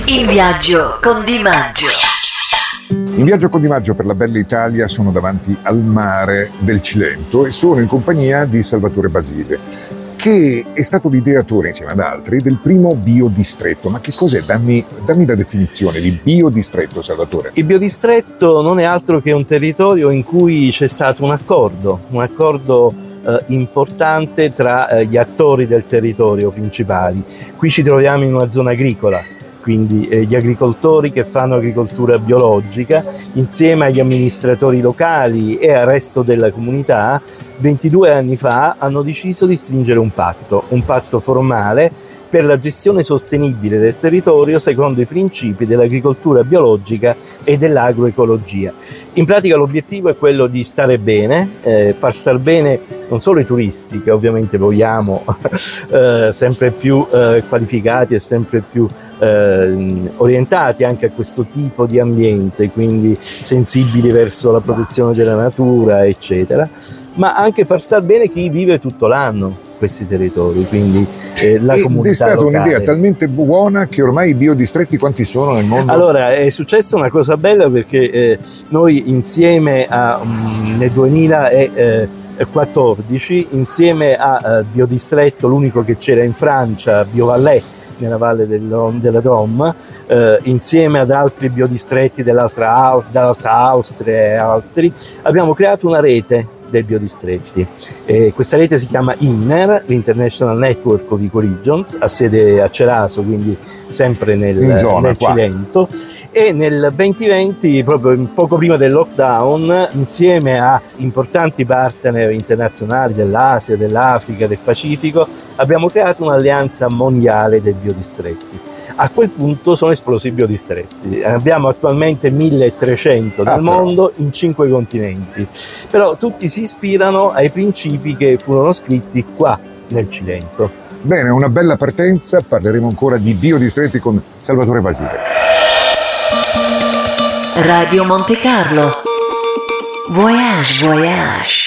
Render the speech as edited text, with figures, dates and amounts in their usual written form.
In viaggio con Di Maggio. In viaggio con Di Maggio per la bella Italia sono davanti al mare del Cilento e sono in compagnia di Salvatore Basile, che è stato l'ideatore, insieme ad altri, del primo biodistretto. Ma che cos'è? Dammi la definizione di biodistretto, Salvatore. Il biodistretto non è altro che un territorio in cui c'è stato un accordo importante tra gli attori del territorio principali. Qui ci troviamo in una zona agricola, quindi gli agricoltori che fanno agricoltura biologica insieme agli amministratori locali e al resto della comunità 22 anni fa hanno deciso di stringere un patto formale per la gestione sostenibile del territorio secondo i principi dell'agricoltura biologica e dell'agroecologia. In pratica l'obiettivo è quello di stare bene, far star bene non solo i turisti, che ovviamente vogliamo sempre più qualificati e sempre più orientati anche a questo tipo di ambiente, quindi sensibili verso la protezione della natura, eccetera, ma anche far star bene chi vive tutto l'anno questi territori, quindi la comunità è stata locale. Un'idea talmente buona che ormai i biodistretti quanti sono nel mondo? Allora, è successa una cosa bella perché noi insieme nel 2014, insieme a Biodistretto, l'unico che c'era in Francia, Biovallée, nella valle della Drôme, insieme ad altri biodistretti dall'alta Austria e altri, abbiamo creato una rete dei biodistretti. Questa rete si chiama INNER, l'International Network of Ecoregions, ha sede a Ceraso, quindi sempre nel Cilento, e nel 2020, proprio poco prima del lockdown, insieme a importanti partner internazionali dell'Asia, dell'Africa, del Pacifico, abbiamo creato un'alleanza mondiale dei biodistretti. A quel punto sono esplosi i biodistretti. Abbiamo attualmente 1300 nel mondo in 5 continenti, però tutti si ispirano ai principi che furono scritti qua nel Cilento. Bene, una bella partenza, parleremo ancora di biodistretti con Salvatore Basile. Radio Monte Carlo. Voyage, voyage.